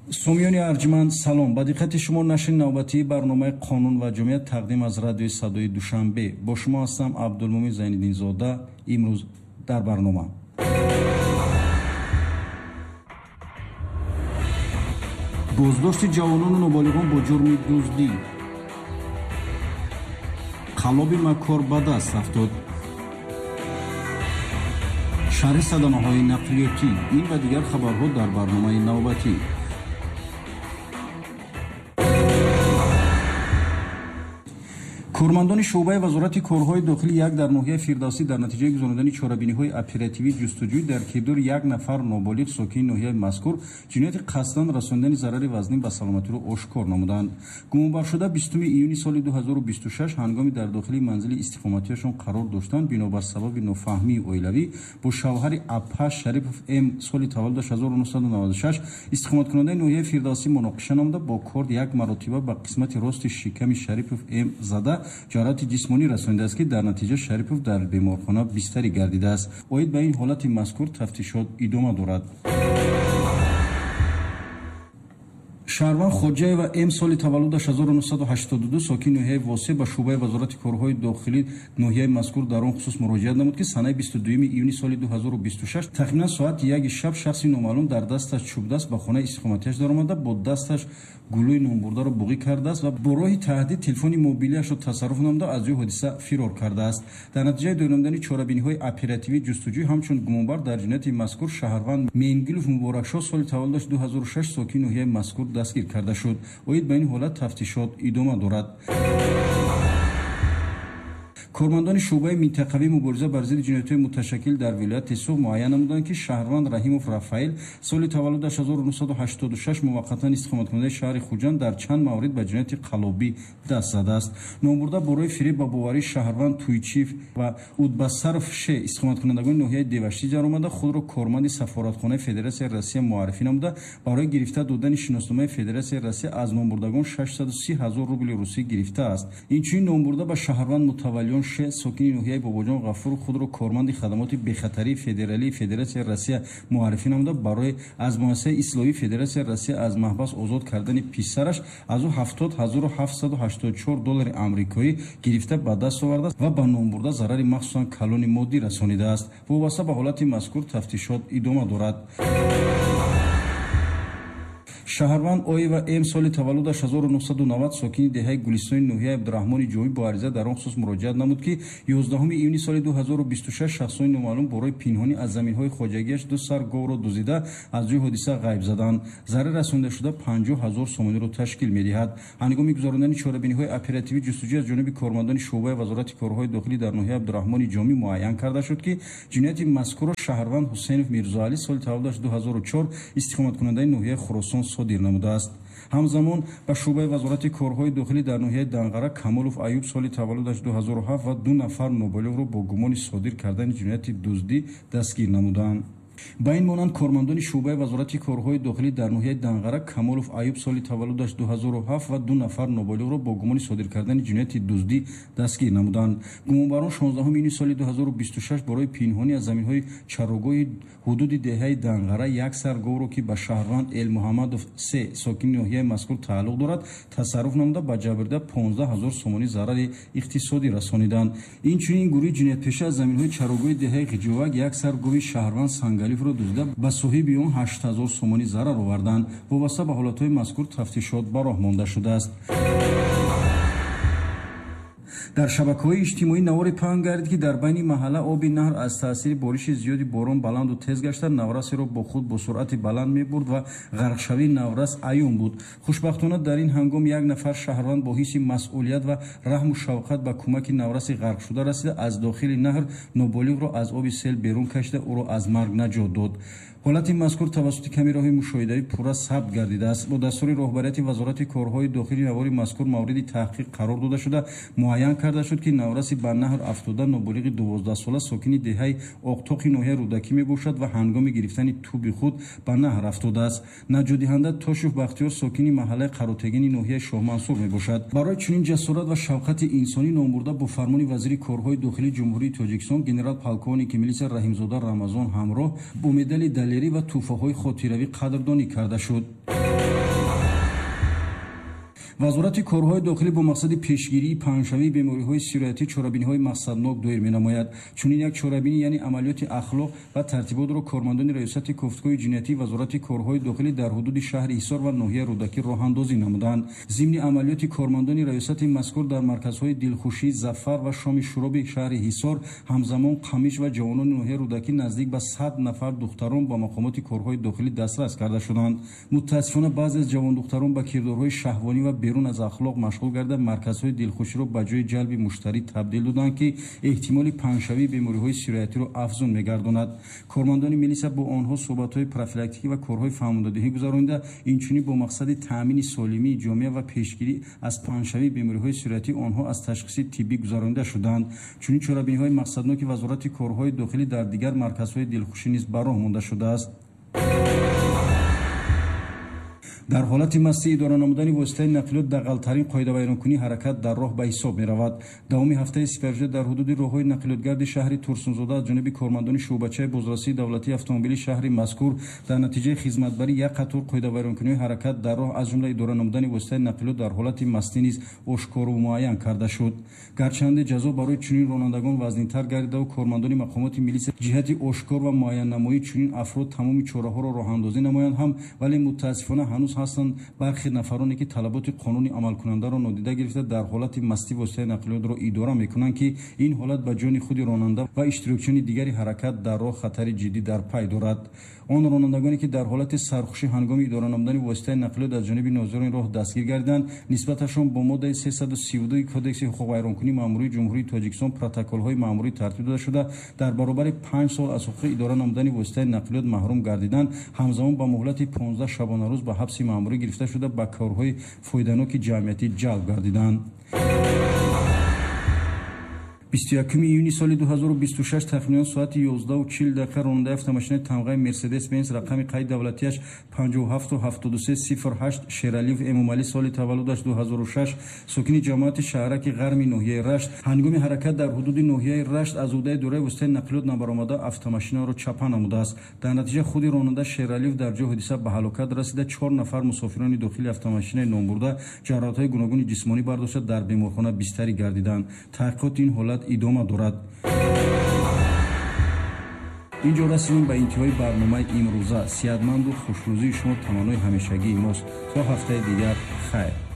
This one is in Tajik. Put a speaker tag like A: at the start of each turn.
A: сомиёни арҷманд салом. ба диққати шумо нашри навбатии барномаи қонун ва ҷомеат тақдим аз радиои садои душанбе. Бо шумо ҳастам абдулмумин зайниддинзода. имрӯз дар барнома боздошти ҷавонону ноболиғон бо ҷурми дуздӣ, қалоби маккор ба даст афтод, шарҳи садамаҳои нақлиётӣ. ин ва дигар хабарҳо дар барномаи навбатӣ. кормандони шуъбаи вазорати корҳои дохилӣ як дар ноҳияи фирдавсӣ дар натиҷаи гузарондани чорабиниҳои оперативии ҷустуҷӯӣ дар кирдори як нафар ноболиғ сокини ноҳияи мазкур ҷинояти қасдан расонидани зарари вазнин ба саломатиро ошкор намуданд. гумонбаршуда 20 июни соли 2026 ҳангоми дар дохили манзили истиқоматиашон қарор доштанд бинобар сабаби нофаҳмии оилавӣ бо шавҳари Абҳаш Шарипов М соли таваллудаш 1996 истиқоматкунандаи ноҳияи фирдавсӣ муноқиша намуда бо корд як маротиба ба қисмати рости шиками Шарипов М зада ҷароҳати ҷисмонӣ расонидааст ки дар натиҷа Шарипов дар беморхона бистарӣ гардидааст. оид ба ин ҳолати мазкур тафтишот идома дорад. шаҳрванд Хоҷаева М соли таваллудаш 1982 сокини ноҳияи Восе ба шуъбаи вазорати корҳои дохилӣ ноҳияи мазкур дар он хусус муроҷиат намуд ки санаи 22 июни соли 2026 тахминан соати 1 шаб шахси номаълум дар дасташ чӯбдаст ба хонаи истиқоматиаш даромада бо дасташ гулӯи нонбурдаро буғӣ кардааст ва бо роҳи таҳдид телефони мобилиашро тасарруф намуда аз ҷои ҳодиса фирор кардааст. дар натиҷаи доимнамудани чорабиниҳои оперативии ҷустуҷӯӣ ҳамчун гумонбар дар ҷинояти мазкур шаҳрванд Менгилов Муборакшоҳ соли таваллудаш 2006 сокини ноҳияи мазкур дастгир карда шуд. оид ба ин ҳолат тафтишот идома дорад. кормандони шуъбаи минтақавии мубориза бар зидди ҷиноятҳои муташаккил дар вилояти Суғ муайян намуданд ки шаҳрванд Раҳимов Рафаил соли таваллудаш 1986 муваққатан истиқоматкунандаи шаҳри Хуҷанд дар чанд маврид ба ҷинояти қалобӣ даст задааст. номбурда бо роҳи фиреб ба боварии шаҳрванд Туйчиев ва Удбасаров Ше истиқоматкунандагони ноҳияи Деваштӣ ҷаромада худро корманди сафоратхонаи Федератсияи Россия муаррифӣ намуда барои гирифта додани шиносномаи Федератсияи Россия аз номбурдагон 630 000 рубли русӣ гирифтааст. инчунин номбурда ба шаҳрванд Мутаваллиён Ше сокини ноҳияи Бобоҷон Ғафур худро корманди хадамоти бехатарии федералии Федератсияи Россия муаррифӣ намуда барои аз муассисаи ислоҳии Федератсияи Россия аз маҳбас озод кардани писараш аз ӯ $70784 амрикоӣ гирифта ба даст оварда ва ба номбурда зарари махсусан калони моддӣ расонидааст. вобаста ба ҳолати мазкур тафтишот идома дорад. шаҳрванд Оева М соли таваллудаш 1990 сокини деҳаи Гулистони ноҳияи Абдураҳмони Ҷомӣ бо ариза дар он хусус муроҷиат намуд ки 11 июни соли 2026 шахсони номаълум бо роҳи пинҳонӣ аз заминҳои хоҷагиаш 2 сар говро дуздида аз ҷои ҳодиса ғайб заданд. зарар расонидашуда 50 000 сомониро ташкил медиҳад. ҳангоми гузарондани чорабиниҳои оперативии ҷустуҷӯ аз ҷониби кормандони шуъбаи вазорати корҳои дохилӣ дар ноҳияи Абдураҳмони Ҷомӣ муайян карда шуд ки ҷинояти мазкурро шаҳрванд Ҳусейнов Мирзоалӣ соли таваллудаш 2004 истиқоматкунандаи ноҳияи Хуросон содир намудааст. ҳамзамон ба шуъбаи вазорати корҳои дохилӣ дар ноҳияи Данғара Камолов Аюб соли таваллудаш 2007 ва 2 нафар ноболиғро бо гумони содир кардани ҷинояти дуздӣ дастгир намуданд. ба ин монанд кормандони шуъбаи вазорати корҳои дохилӣ дар ноҳияи Данғара Камолов Аюб соли таваллудаш 2007 ва 2 нафар ноболиғро бо гумони содир кардани ҷинояти дуздӣ дастгир намуданд. гумонбарон 16 июни соли 2026 барои пинҳонӣ аз заминҳои чарогоҳи ҳудуди деҳаи Данғара як сар говро ки ба шаҳрванд Элмуҳаммадов С сокини ноҳияи мазкур тааллуқ дорад тасарруф намуда ба ҷабрдида 15 000 сомонӣ зарари иқтисодӣ расониданд. инчунин гурӯҳи ҷиноятпеша аз заминҳои чарогоҳи деҳаи Ғиҷувак як сар гови шаҳрванд Сангалифро дузида ба соҳиби он 8 000 сомонӣ зарар оварданд. вобаста ба ҳолатҳои мазкур тафтишот ба роҳ монда шудааст. дар шабакаҳои иҷтимоӣ наворе паҳн гардид ки дар байни маҳалла оби наҳр аз таъсири бориши зиёди борон баланду тез гашта наврасеро бо худ бо суръати баланд мебурд ва ғарқшавии наврас аён буд. хушбахтона дар ин ҳангом як нафар шаҳрванд бо ҳисси масъулият ва раҳму шафқат ба кӯмаки навраси ғарқшуда расида аз дохили наҳр ноболиғро аз оби сел берун кашида ӯро аз марг наҷот дод. ҳолати мазкур тавассути камераҳои мушоҳидаӣ пурра сабт гардидааст. бо дастури роҳбарияти вазорати корҳои дохилӣ навори мазкур мавриди таҳқиқ қарор дода шуда муайян карда шуд ки навраси ба наҳр афтода ноболиғи 12-сола сокини деҳаи Оқтоқи ноҳияи Рӯдакӣ мебошад ва ҳангоми гирифтани туби худ ба наҳр афтодааст. наҷотдиҳанда Тошуф Бахтиёр сокини маҳаллаи Қаротегини ноҳияи Шоҳмансур мебошад. барои чунин ҷасорат ва шафқати инсонӣ номбурда бо фармони вазири корҳои дохилии ҷумҳурии Тоҷикистон генерал полковники милисия Раҳимзода Рамазон ҳамроҳ бо медали далерӣ ва тӯҳфаҳои хотиравӣ қадрдонӣ карда шуд. вазорати корҳои дохилӣ бо мақсади пешгирии паҳншавии бемориҳои сироятӣ чорабиниҳои мақсаднок доир менамояд. Чунин як чорабини яъне амалиёти ахлоқ ва тартиботро кормандони раёсати кофтгоҳи ҷиноятии вазорати корҳои дохилӣ дар ҳудуди шаҳри ҳисор ва ноҳияи рӯдакӣ роҳандозӣ намуданд. зимни амалиёти кормандони раёсати мазкур дар марказҳои дилхушӣ, зафар ва шоми шуроби шаҳри ҳисор ҳамзамон қамиш ва ҷавонони ноҳияи рӯдакӣ наздик ба 100 нафар духтарон ба мақомоти корҳои дохилӣ дастрас карда шуданд. мутаассифона баъзе аз ҷавондухтарон ба кирдорҳои шаҳвонӣ ва берун аз ахлоқ машғул гарда марказҳои дилхуширо ба ҷои ҷалби муштарӣ табдил доданд, ки эҳтимоли паҳншавии бемориҳои сироятиро афзун мегардонад. кормандони милисия бо онҳо суҳбатҳои профилактикӣ ва корҳои фаҳмондадиҳӣ гузаронда, инчунин бо мақсади таъмини солимии ҷомеа ва пешгирӣ аз паҳншавии бемориҳои сироятӣ онҳо аз ташхиси тиббӣ гузаронида шуданд. чунин чорабиниҳои мақсадноки вазорати корҳои дохилӣ дар дигар марказҳои дилхушӣ низ ба роҳ монда шудааст. дар ҳолати мастӣ идора намудани воситаи нақлиёт дағалтарин қоидавайронкунии ҳаракат дар роҳ ба ҳисоб меравад. давоми ҳафтаи сипарҷӯҳ дар ҳудуди роҳҳои нақлиётгарди шаҳри турсунзода аз ҷониби кормандони шуъбачаи бозрасии давлатии автомобили шаҳри мазкур дар натиҷаи хизматбарӣ як қатор қоидавайронкуниҳои ҳаракат дар роҳ аз ҷумла идора намудани воситаи нақлиёт дар ҳолати мастӣ низ ошкору муайян карда шуд. гарчанде ҷазо барои чунин ронандагон вазнинтар гардидаву кормандони мақомоти милисия ҷиҳати ошкор ва муайяннамоии чунин афрод тамоми чораҳоро роҳандозӣ намоянд ҳам, вале мутаассифона ҳанӯз ҳастанд бархи нафароне, ки талаботи қонуни амалкунандаро нодида гирифта дар ҳолати мастӣ воситаи нақлиётро идора мекунанд, ки ин ҳолат ба ҷони худи ронанда ва иштирокчиёни дигари ҳаракат дар роҳ хатари ҷиддӣ дар пай дорад. он ронандагоне, ки дар ҳолати сархушӣ ҳангоми идора намудани воситаи нақлиёт аз ҷониби нозирони роҳ дастгир гардиданд, нисбаташон бо моддаи 332 кодекси ҳуқуқвайронкунии маъмурии ҷумҳурии Тоҷикистон протоколҳои маъмурӣ тартиб дода шуда, дар баробари 5 сол аз ҳуқуқи идора намудани воситаи нақлиёт маҳрум гардиданд, ҳамзамон ба муҳлати 15 шабонарӯз ба ҳабси маъмурӣ гирифта шуда ба корҳои фоиданоки ҷамъиятӣ ҷалб гардиданд. 21 июни соли 2026 тахминан соати 11:40 ронандаи автомошинаи тамғаи Мерседес-Бенз рақами қайди давлатиаш 577308 Шералиев Эмомалӣ, соли таваллудаш 2006, сокини ҷамоати шаҳраки ғарми ноҳияи Рашт, ҳангоми ҳаракат дар ҳудуди ноҳияи Рашт аз уҳдаи дораи воситаи нақлиёт набаромада автомошинаро чапа намудааст. дар натиҷа худи ронанда Шералиев дар ҷои ҳодиса ба ҳалокат расида, 4 нафар мусофирони дохили автомошинаи номбурда ҷароҳатҳои гуногуни ҷисмонӣ бардошта дар беморхона бистарӣ гардиданд. таҳқиқоти ин ҳолат идома дорад. инҷо расидем ба интиҳои барномаи имрӯза. сеҳатманду хушрӯзии шумо таманнои ҳамешагии мост. то ҳафтаи дигар хайр.